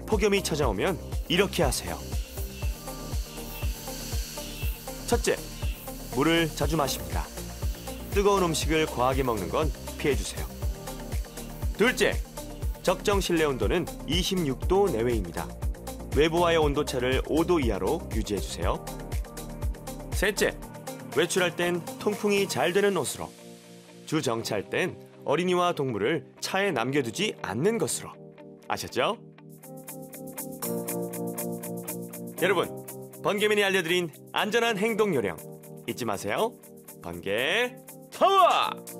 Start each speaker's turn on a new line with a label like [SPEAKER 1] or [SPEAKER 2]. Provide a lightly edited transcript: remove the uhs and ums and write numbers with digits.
[SPEAKER 1] 폭염이 찾아오면 이렇게 하세요. 첫째, 물을 자주 마십니다. 뜨거운 음식을 과하게 먹는 건 피해주세요. 둘째, 적정 실내 온도는 26도 내외입니다. 외부와의 온도차를 5도 이하로 유지해주세요. 셋째, 외출할 땐 통풍이 잘 되는 옷으로. 주 정차할 땐 어린이와 동물을 차에 남겨두지 않는 것으로. 아셨죠? 여러분, 번개맨이 알려드린 안전한 행동 요령 잊지 마세요. 번개 파워!